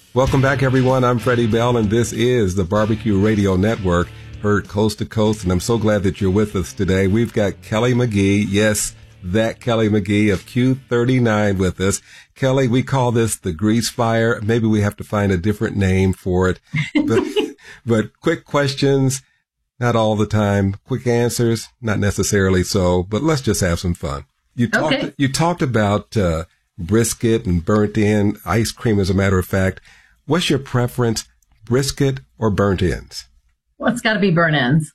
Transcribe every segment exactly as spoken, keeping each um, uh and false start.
Welcome back, everyone. I'm Freddie Bell, and this is the Barbecue Radio Network, heard coast to coast, and I'm so glad that you're with us today. We've got Kelly McGee, yes, that Kelly McGee of Q thirty-nine with us. Kelly, we call this the grease fire. Maybe we have to find a different name for it. But, but quick questions, not all the time. Quick answers, not necessarily so, but let's just have some fun. You talked, okay. you talked about uh, brisket and burnt end, ice cream, as a matter of fact. What's your preference, brisket or burnt ends? Well, it's got to be burnt ends.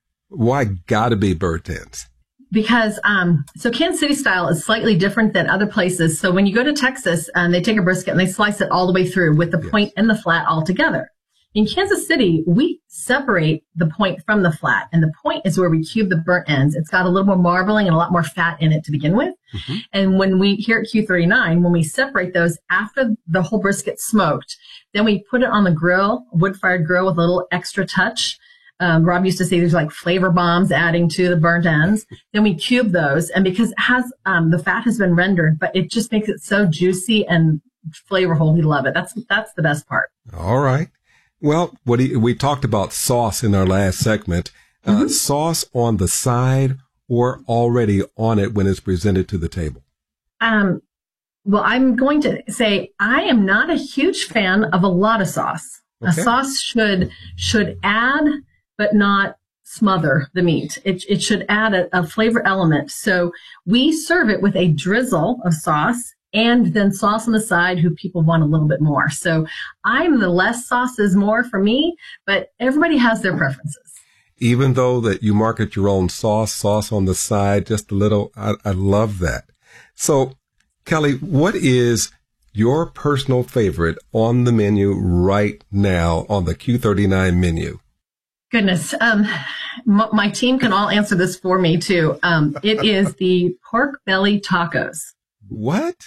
Why gotta be burnt ends? Because, um, so Kansas City style is slightly different than other places. So when you go to Texas, um, they take a brisket and they slice it all the way through with the Yes. point and the flat all together. In Kansas City, we separate the point from the flat, and the point is where we cube the burnt ends. It's got a little more marbling and a lot more fat in it to begin with. Mm-hmm. And when we, here at Q thirty-nine, when we separate those after the whole brisket's smoked, then we put it on the grill, wood-fired grill with a little extra touch. Um, Rob used to say there's like flavor bombs adding to the burnt ends. Then we cube those, and because it has, um, the fat has been rendered, but it just makes it so juicy and flavorful. We love it. That's, that's the best part. All right. Well, what do you, we talked about sauce in our last segment. Uh, Mm-hmm. Sauce on the side or already on it when it's presented to the table? Um, well, I'm going to say I am not a huge fan of a lot of sauce. Okay. A sauce should should add, but not smother the meat. It it should add a, a flavor element. So we serve it with a drizzle of sauce and then sauce on the side who people want a little bit more. So I'm the less sauce is more for me, but everybody has their preferences. Even though that you market your own sauce, sauce on the side, just a little, I, I love that. So, Kelly, what is your personal favorite on the menu right now on the Q thirty-nine menu? Goodness. Um, m- my team can all answer this for me too. Um, it is the pork belly tacos. What?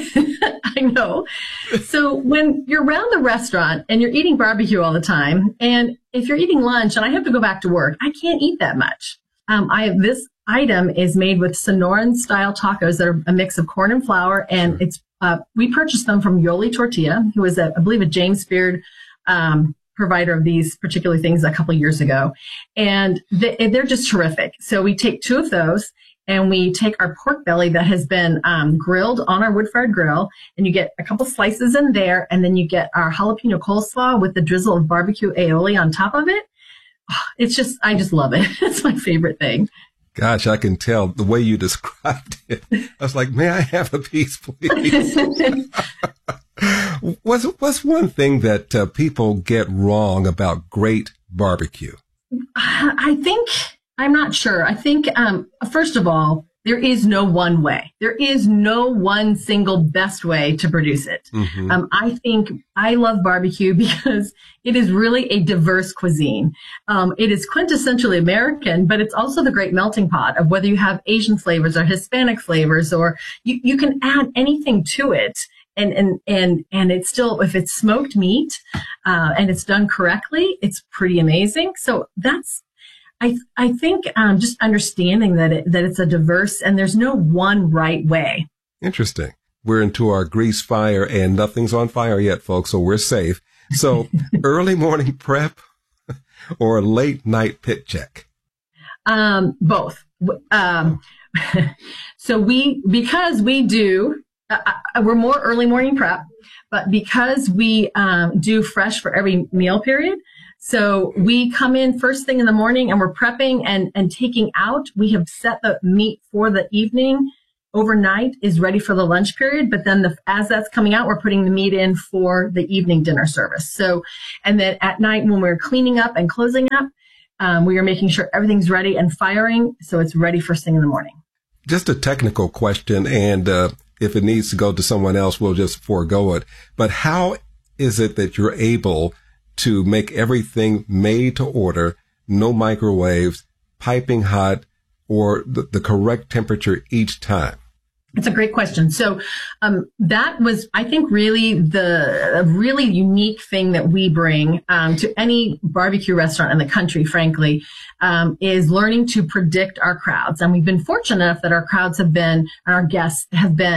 I know. So when you're around the restaurant and you're eating barbecue all the time, and if you're eating lunch and I have to go back to work, I can't eat that much. Um, I have this item is made with Sonoran style tacos that are a mix of corn and flour, and it's uh, we purchased them from Yoli Tortilla, who is a, I believe a James Beard um, provider of these particular things a couple years ago, and they, they're just terrific. So we take two of those. And we take our pork belly that has been um, grilled on our wood-fired grill, and you get a couple slices in there, and then you get our jalapeno coleslaw with the drizzle of barbecue aioli on top of it. It's just, I just love it. It's my favorite thing. Gosh, I can tell the way you described it. I was like, may I have a piece, please? what's, what's one thing that uh, people get wrong about great barbecue? I think... I'm not sure. I think, um, first of all, there is no one way. There is no one single best way to produce it. Mm-hmm. Um, I think I love barbecue because it is really a diverse cuisine. Um, it is quintessentially American, but it's also the great melting pot of whether you have Asian flavors or Hispanic flavors, or you, you can add anything to it. And, and, and, and it's still, if it's smoked meat, uh, and it's done correctly, it's pretty amazing. So that's, I I think um, just understanding that it, that it's a diverse and there's no one right way. Interesting. We're into our grease fire and nothing's on fire yet, folks, so we're safe. So early morning prep or late night pit check? Um, both. Um, so we, because we do, uh, we're more early morning prep, but because we um, do fresh for every meal period, so we come in first thing in the morning and we're prepping and, and taking out. We have set the meat for the evening overnight is ready for the lunch period. But then the, as that's coming out, we're putting the meat in for the evening dinner service. So, and then at night when we're cleaning up and closing up, um, we are making sure everything's ready and firing. So it's ready first thing in the morning. Just a technical question. And uh, if it needs to go to someone else, we'll just forego it. But how is it that you're able to make everything made to order, no microwaves, piping hot, or the, the correct temperature each time? It's a great question. So um, that was, I think, really the a really unique thing that we bring um, to any barbecue restaurant in the country, frankly, um, is learning to predict our crowds. And we've been fortunate enough that our crowds have been, and our guests have been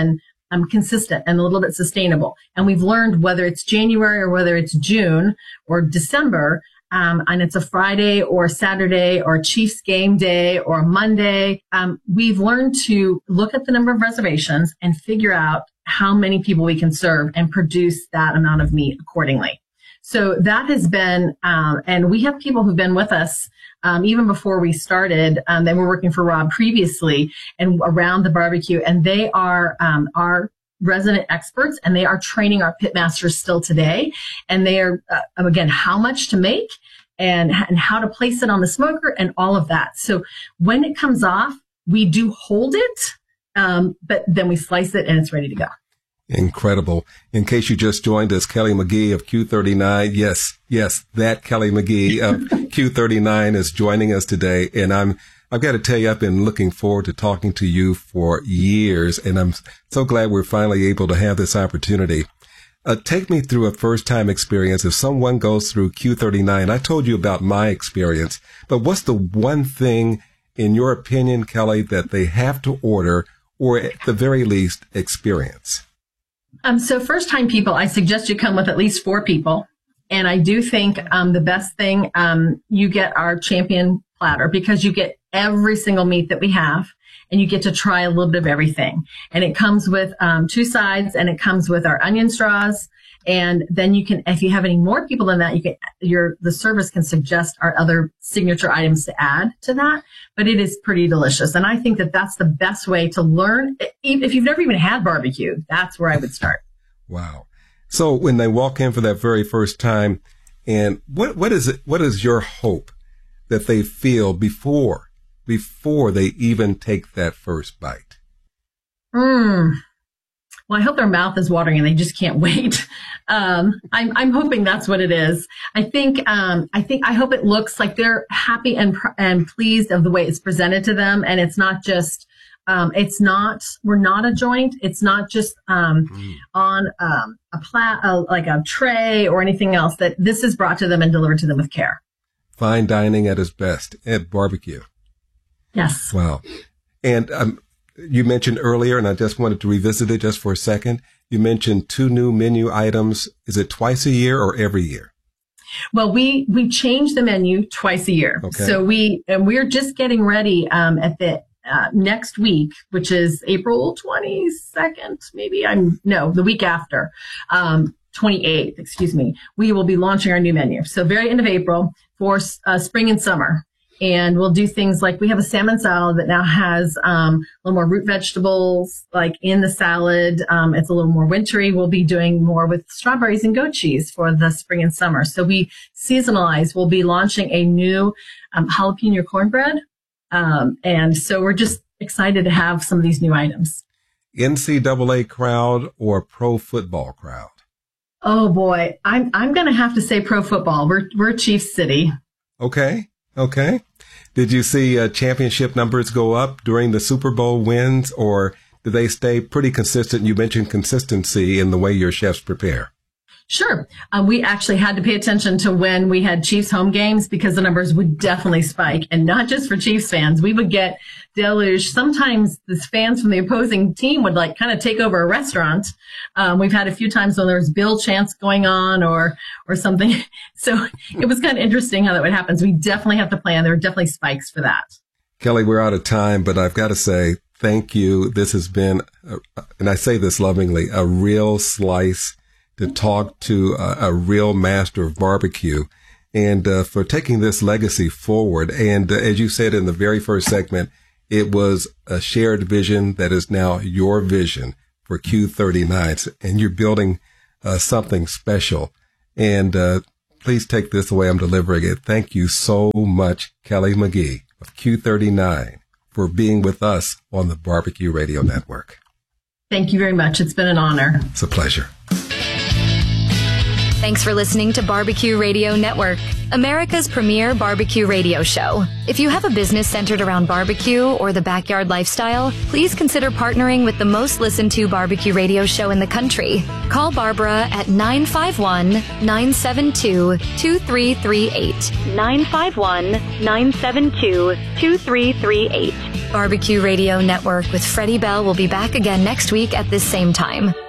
um, consistent and a little bit sustainable. And we've learned whether it's January or whether it's June or December, um, and it's a Friday or Saturday or Chiefs game day or Monday, um, we've learned to look at the number of reservations and figure out how many people we can serve and produce that amount of meat accordingly. So that has been, um, and we have people who've been with us um, even before we started. Um, they were working for Rob previously and around the barbecue, and they are um, our resident experts, and they are training our pit masters still today. And they are, uh, again, how much to make and, and how to place it on the smoker and all of that. So when it comes off, we do hold it, um, but then we slice it and it's ready to go. Incredible. In case you just joined us, Kelly McGee of Q thirty-nine. Yes, yes, that Kelly McGee of Q thirty-nine is joining us today. And I'm, I've got to tell you, I've been looking forward to talking to you for years. And I'm so glad we're finally able to have this opportunity. Uh, take me through a first time experience. If someone goes through Q thirty-nine, I told you about my experience, but what's the one thing in your opinion, Kelly, that they have to order or at the very least experience? Um, so first time people, I suggest you come with at least four people. And I do think um, the best thing, um, you get our champion platter because you get every single meat that we have and you get to try a little bit of everything. And it comes with um, two sides and it comes with our onion straws. And then you can, if you have any more people than that, you can, your, the service can suggest our other signature items to add to that. But it is pretty delicious. And I think that that's the best way to learn. If you've never even had barbecue, that's where I would start. Wow. So when they walk in for that very first time, and what, what is it, what is your hope that they feel before, before they even take that first bite? Hmm. Well, I hope their mouth is watering and they just can't wait. Um, I'm, I'm hoping that's what it is. I think, um, I think, I hope it looks like they're happy and, and pleased of the way it's presented to them. And it's not just, um, it's not, we're not a joint. It's not just, um, mm. on, um, a plat, uh, like a tray or anything else, that this is brought to them and delivered to them with care. Fine dining at its best at barbecue. Yes. Wow. And, um, you mentioned earlier, and I just wanted to revisit it just for a second. You mentioned two new menu items. Is it twice a year or every year? Well, we, we change the menu twice a year. Okay. So we, and we're just getting ready, um, at the, uh, next week, which is April twenty-second, maybe I'm, no, the week after, um, twenty-eighth, excuse me. We will be launching our new menu. So very end of April for, uh, spring and summer. And we'll do things like we have a salmon salad that now has um, a little more root vegetables like in the salad. Um, it's a little more wintry. We'll be doing more with strawberries and goat cheese for the spring and summer. So we seasonalize. We'll be launching a new um, jalapeno cornbread. Um, and so we're just excited to have some of these new items. N C double A crowd or pro football crowd? Oh boy, I'm I'm going to have to say pro football. We're we're Chiefs City. Okay. Okay. Did you see uh, championship numbers go up during the Super Bowl wins, or do they stay pretty consistent? You mentioned consistency in the way your chefs prepare. Sure. Um, we actually had to pay attention to when we had Chiefs home games because the numbers would definitely spike. And not just for Chiefs fans. We would get deluge. Sometimes the fans from the opposing team would like kind of take over a restaurant. Um, we've had a few times when there's Bill chants going on or, or something. So it was kind of interesting how that would happen. So we definitely have to plan. There are definitely spikes for that. Kelly, we're out of time, but I've got to say thank you. This has been, a, and I say this lovingly, a real slice to talk to a, a real master of barbecue and uh, for taking this legacy forward. And uh, as you said in the very first segment, it was a shared vision that is now your vision for Q thirty-nine. And you're building uh, something special. And uh, please take this the way I'm delivering it. Thank you so much, Kelly McGee of Q thirty-nine, for being with us on the Barbecue Radio Network. Thank you very much. It's been an honor. It's a pleasure. Thanks for listening to Barbecue Radio Network, America's premier barbecue radio show. If you have a business centered around barbecue or the backyard lifestyle, please consider partnering with the most listened to barbecue radio show in the country. Call Barbara at nine five one, nine seven two, two three three eight. nine five one, nine seven two, two three three eight. Barbecue Radio Network with Freddie Bell will be back again next week at this same time.